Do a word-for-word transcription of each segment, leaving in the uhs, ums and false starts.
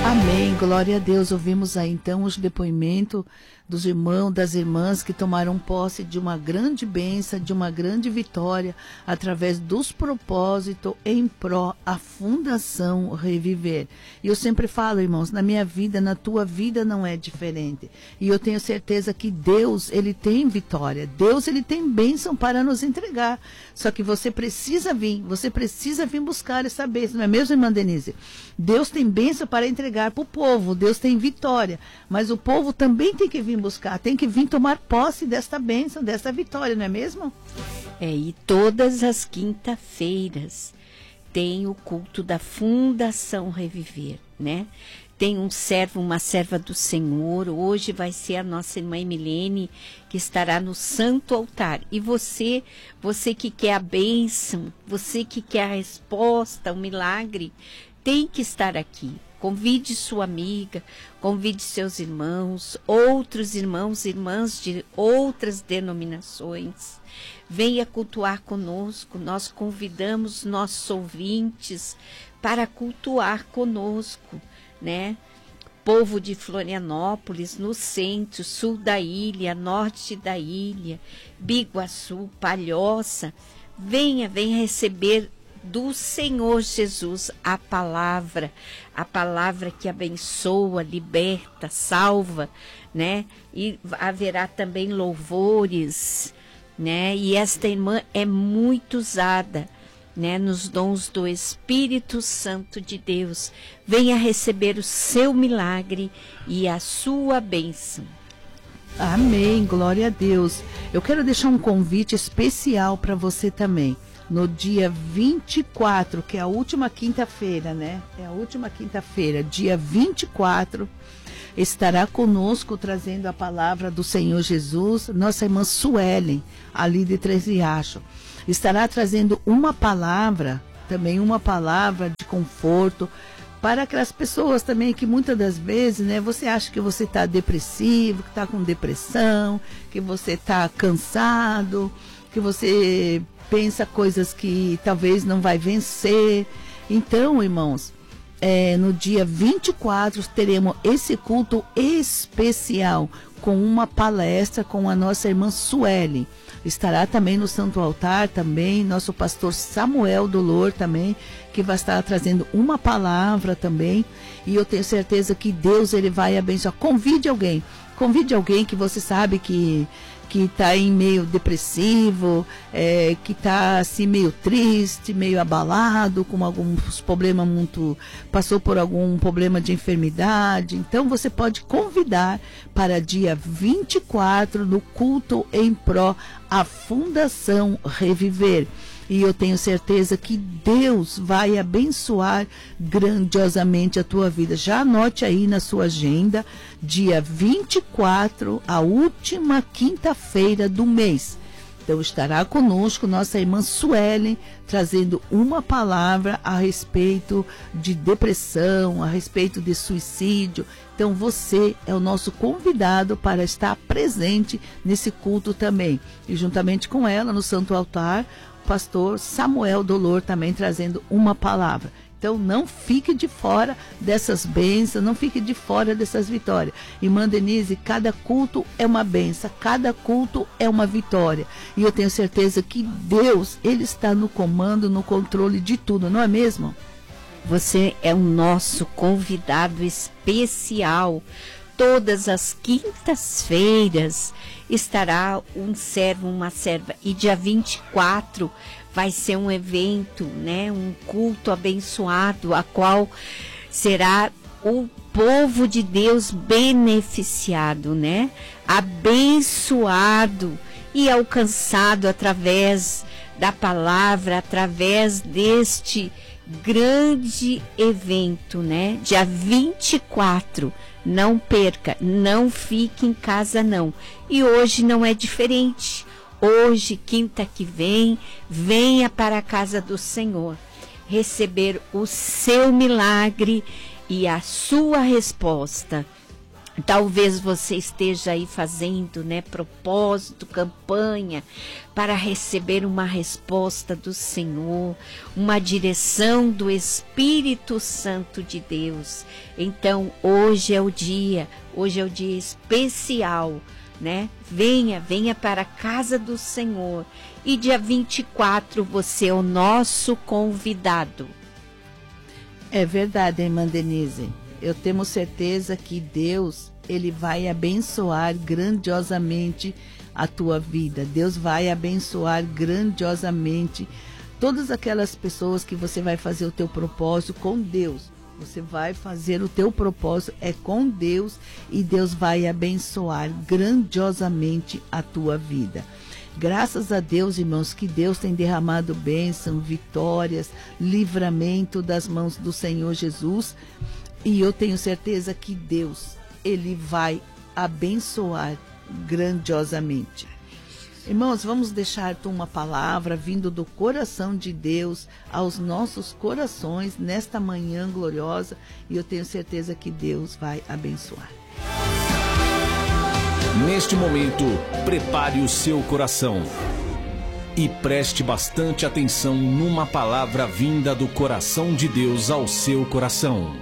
Amém, glória a Deus. Ouvimos aí então os depoimentos dos irmãos, das irmãs que tomaram posse de uma grande bênção, de uma grande vitória, através dos propósitos em pró a Fundação Reviver. E eu sempre falo, irmãos, na minha vida, na tua vida não é diferente. E eu tenho certeza que Deus, Ele tem vitória. Deus, Ele tem bênção para nos entregar. Só que você precisa vir, você precisa vir buscar essa bênção, não é mesmo, irmã Denise? Deus tem bênção para entregar para o povo, Deus tem vitória, mas o povo também tem que vir buscar, tem que vir tomar posse desta bênção, desta vitória, não é mesmo? É, e todas as quinta-feiras tem o culto da Fundação Reviver, né? Tem um servo, uma serva do Senhor, hoje vai ser a nossa irmã Emilene, que estará no Santo Altar. E você, você que quer a bênção, você que quer a resposta, o milagre, tem que estar aqui. Convide sua amiga, convide seus irmãos, outros irmãos e irmãs de outras denominações. Venha cultuar conosco. Nós convidamos nossos ouvintes para cultuar conosco, né? Povo de Florianópolis, no centro, sul da ilha, norte da ilha, Biguaçu, Palhoça. Venha, venha receber do Senhor Jesus a palavra, a palavra que abençoa, liberta, salva, né? E haverá também louvores, né? E esta irmã é muito usada, né, nos dons do Espírito Santo de Deus. Venha receber o seu milagre e a sua bênção. Amém, glória a Deus. Eu quero deixar um convite especial para você também. No dia vinte e quatro, que é a última quinta-feira, né? É a última quinta-feira, dia vinte e quatro, estará conosco trazendo a palavra do Senhor Jesus, nossa irmã Suelen, ali de Três Riachos. Estará trazendo uma palavra, também uma palavra de conforto, para aquelas pessoas também que muitas das vezes, né, você acha que você está depressivo, que está com depressão, que você está cansado, que você pensa coisas que talvez não vai vencer. Então, irmãos, é, no dia vinte e quatro teremos esse culto especial com uma palestra com a nossa irmã Suelen. Estará também no Santo Altar, também nosso pastor Samuel Dolor também, que vai estar trazendo uma palavra também. E eu tenho certeza que Deus, ele vai abençoar. Convide alguém, convide alguém que você sabe que que está em meio depressivo, é, que está assim meio triste, meio abalado, com alguns problemas muito, passou por algum problema de enfermidade. Então você pode convidar para dia vinte e quatro no culto em pró a Fundação Reviver. E eu tenho certeza que Deus vai abençoar grandiosamente a tua vida. Já anote aí na sua agenda, dia vinte e quatro, a última quinta-feira do mês. Então estará conosco nossa irmã Suelen, trazendo uma palavra a respeito de depressão, a respeito de suicídio. Então você é o nosso convidado para estar presente nesse culto também. E juntamente com ela, no Santo Altar, pastor Samuel Dolor também trazendo uma palavra. Então não fique de fora dessas bênçãos, não fique de fora dessas vitórias. Irmã Denise, cada culto é uma bênção, cada culto é uma vitória. E eu tenho certeza que Deus, ele está no comando, no controle de tudo, não é mesmo? Você é o nosso convidado especial. Todas as quintas-feiras estará um servo, uma serva. E dia vinte e quatro vai ser um evento, né? Um culto abençoado, a qual será o povo de Deus beneficiado, né? Abençoado e alcançado através da palavra, através deste grande evento, né? Dia vinte e quatro. Não perca, não fique em casa não. E hoje não é diferente. Hoje, quinta que vem, venha para a casa do Senhor receber o seu milagre e a sua resposta. Talvez você esteja aí fazendo, né, propósito, campanha, para receber uma resposta do Senhor, uma direção do Espírito Santo de Deus. Então, hoje é o dia, hoje é o dia especial, né? Venha, venha para a casa do Senhor. E dia vinte e quatro você é o nosso convidado. É verdade, irmã Denise. Eu tenho certeza que Deus, Ele vai abençoar grandiosamente a tua vida. Deus vai abençoar grandiosamente todas aquelas pessoas que você vai fazer o teu propósito com Deus. Você vai fazer o teu propósito é com Deus e Deus vai abençoar grandiosamente a tua vida. Graças a Deus, irmãos, que Deus tem derramado bênção, vitórias, livramento das mãos do Senhor Jesus. E eu tenho certeza que Deus, Ele vai abençoar grandiosamente. Irmãos, vamos deixar uma palavra vindo do coração de Deus aos nossos corações nesta manhã gloriosa. E eu tenho certeza que Deus vai abençoar. Neste momento, prepare o seu coração e preste bastante atenção numa palavra vinda do coração de Deus ao seu coração.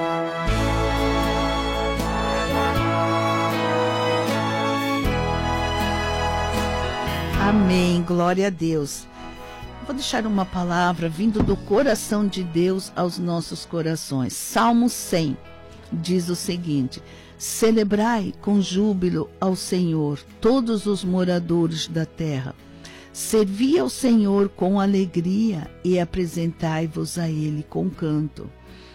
Amém, glória a Deus. Vou deixar uma palavra vindo do coração de Deus aos nossos corações. Salmo cem diz o seguinte: celebrai com júbilo ao Senhor todos os moradores da terra. Servi ao Senhor com alegria e apresentai-vos a Ele com canto.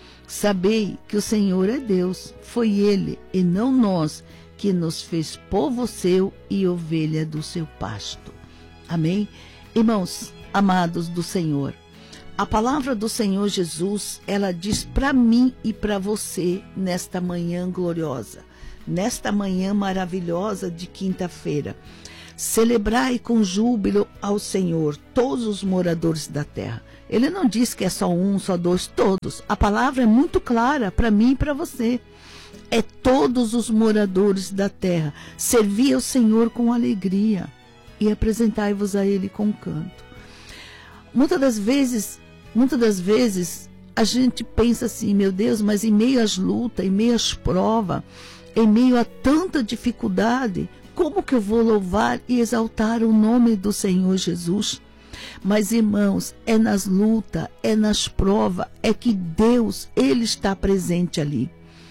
Sabei que o Senhor é Deus, foi Ele e não nós que nos fez povo seu e ovelha do seu pasto. Amém? Irmãos amados do Senhor, a palavra do Senhor Jesus, ela diz para mim e para você nesta manhã gloriosa, nesta manhã maravilhosa de quinta-feira: celebrai com júbilo ao Senhor todos os moradores da terra. Ele não diz que é só um, só dois, todos. A palavra é muito clara para mim e para você. É todos os moradores da terra. Servi ao Senhor com alegria e apresentai-vos a Ele com canto. Muitas das vezes, muitas das vezes, a gente pensa assim: meu Deus, mas em meio às lutas, em meio às provas, em meio a tanta dificuldade, como que eu vou louvar e exaltar o nome do Senhor Jesus? Mas, irmãos, é nas lutas, é nas provas, é que Deus, Ele está presente ali.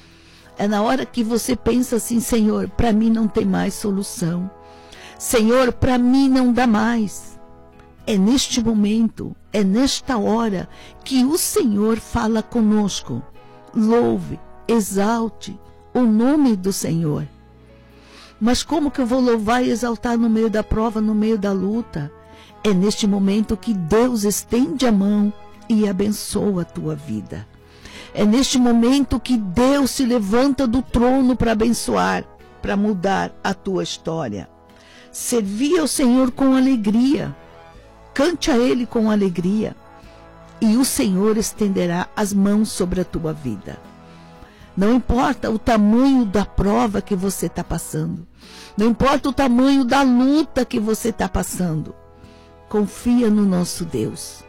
É na hora que você pensa assim: Senhor, para mim não tem mais solução. Senhor, para mim não dá mais. É neste momento, é nesta hora que o Senhor fala conosco. Louve, exalte o nome do Senhor. Mas como que eu vou louvar e exaltar no meio da prova, no meio da luta? É neste momento que Deus estende a mão e abençoa a tua vida. É neste momento que Deus se levanta do trono para abençoar, para mudar a tua história. Servi ao Senhor com alegria. Cante a Ele com alegria. E o Senhor estenderá as mãos sobre a tua vida. Não importa o tamanho da prova que você está passando. Não importa o tamanho da luta que você está passando. Confia no nosso Deus.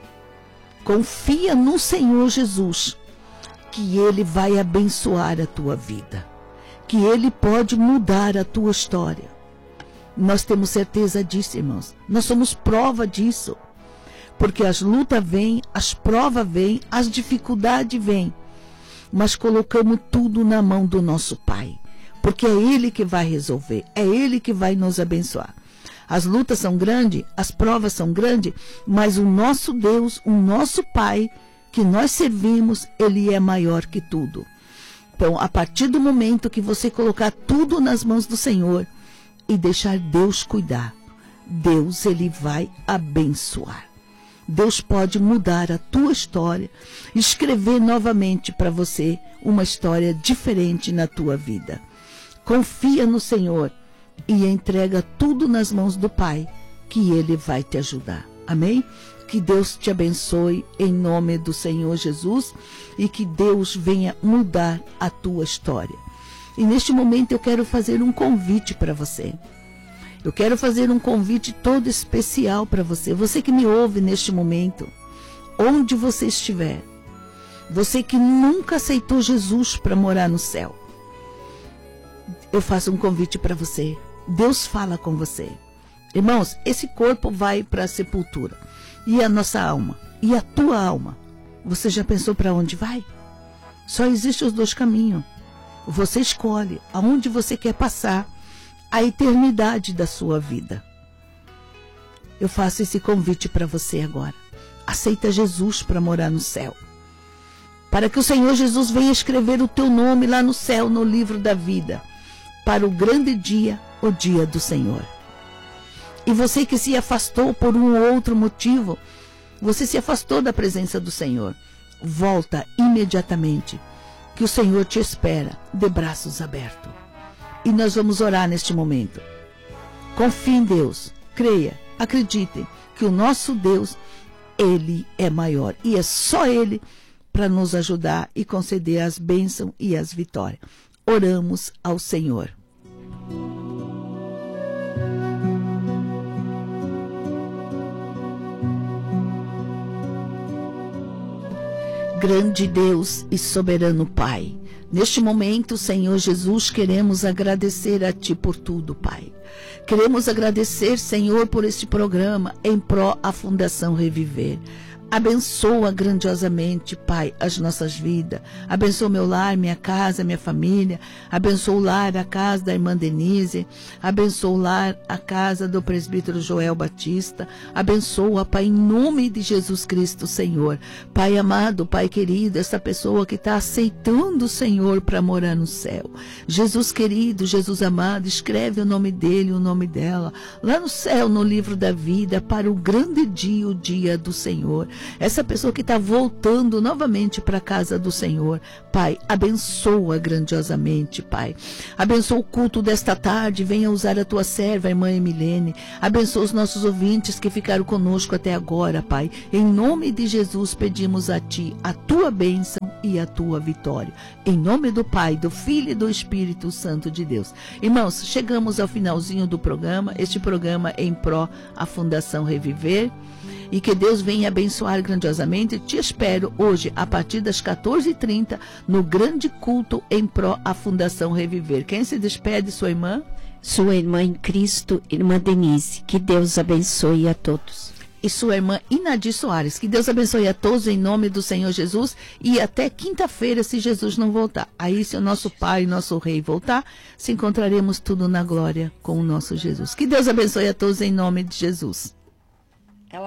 Confia no Senhor Jesus, que Ele vai abençoar a tua vida, que Ele pode mudar a tua história. Nós temos certeza disso, irmãos. Nós somos prova disso. Porque as lutas vêm, as provas vêm, as dificuldades vêm. Mas colocamos tudo na mão do nosso Pai. Porque é Ele que vai resolver, é Ele que vai nos abençoar. As lutas são grandes, as provas são grandes, mas o nosso Deus, o nosso Pai, que nós servimos, Ele é maior que tudo. Então, a partir do momento que você colocar tudo nas mãos do Senhor e deixar Deus cuidar, Deus, Ele vai abençoar. Deus pode mudar a tua história, escrever novamente para você uma história diferente na tua vida. Confia no Senhor e entrega tudo nas mãos do Pai, que Ele vai te ajudar. Amém? Que Deus te abençoe em nome do Senhor Jesus e que Deus venha mudar a tua história. E neste momento eu quero fazer um convite para você. Eu quero fazer um convite todo especial para você. Você que me ouve neste momento, onde você estiver. Você que nunca aceitou Jesus para morar no céu. Eu faço um convite para você. Deus fala com você. Irmãos, esse corpo vai para a sepultura. E a nossa alma? E a tua alma? Você já pensou para onde vai? Só existem os dois caminhos. Você escolhe aonde você quer passar a eternidade da sua vida. Eu faço esse convite para você agora. Aceita Jesus para morar no céu. Para que o Senhor Jesus venha escrever o teu nome lá no céu, no livro da vida. Para o grande dia, o dia do Senhor. E você que se afastou por um ou outro motivo, você se afastou da presença do Senhor. Volta imediatamente, que o Senhor te espera de braços abertos. E nós vamos orar neste momento. Confie em Deus, creia, acredite que o nosso Deus, Ele é maior. E é só Ele para nos ajudar e conceder as bênçãos e as vitórias. Oramos ao Senhor. Grande Deus e soberano Pai, neste momento, Senhor Jesus, queremos agradecer a Ti por tudo, Pai. Queremos agradecer, Senhor, por este programa em pró à Fundação Reviver. Abençoa grandiosamente, Pai, as nossas vidas. Abençoa meu lar, minha casa, minha família. Abençoa o lar, a casa da irmã Denise. Abençoa o lar, a casa do presbítero Joel Batista. Abençoa, Pai, em nome de Jesus Cristo, Senhor. Pai amado, Pai querido, essa pessoa que está aceitando o Senhor para morar no céu. Jesus querido, Jesus amado, escreve o nome dele, o nome dela, lá no céu, no livro da vida, para o grande dia, o dia do Senhor. Essa pessoa que está voltando novamente para a casa do Senhor, Pai, abençoa grandiosamente, Pai. Abençoa o culto desta tarde, venha usar a tua serva, a irmã Emilene. Abençoa os nossos ouvintes que ficaram conosco até agora, Pai. Em nome de Jesus pedimos a Ti a tua bênção e a tua vitória. Em nome do Pai, do Filho e do Espírito Santo de Deus. Irmãos, chegamos ao finalzinho do programa, este programa em pró à Fundação Reviver. E que Deus venha abençoar grandiosamente. Te espero hoje, a partir das quatorze e trinta, no grande culto em pró à Fundação Reviver. Quem se despede, sua irmã? Sua irmã em Cristo, irmã Denise. Que Deus abençoe a todos. E sua irmã Inadir Soares. Que Deus abençoe a todos em nome do Senhor Jesus. E até quinta-feira, se Jesus não voltar. Aí, se o nosso Pai, nosso Rei voltar, se encontraremos tudo na glória com o nosso Jesus. Que Deus abençoe a todos em nome de Jesus.